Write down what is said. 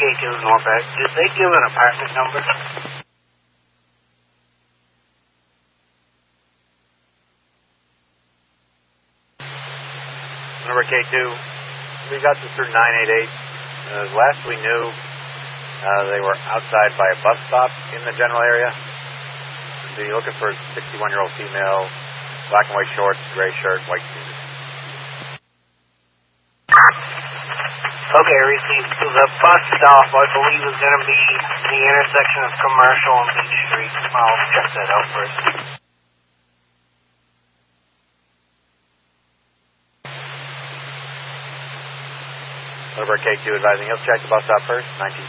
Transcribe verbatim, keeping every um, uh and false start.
K two Norfolk. Did they give an apartment number? Number K two, we got this through nine eight eight. Uh, last we knew, uh, they were outside by a bus stop in the general area. So you're looking for a sixty-one-year-old female, black and white shorts, gray shirt, white sneakers. Okay, received. So the bus stop, I believe, is going to be the intersection of Commercial and Beach Street. I'll check that out first. Number K two advising, he'll check the bus stop first, nineteen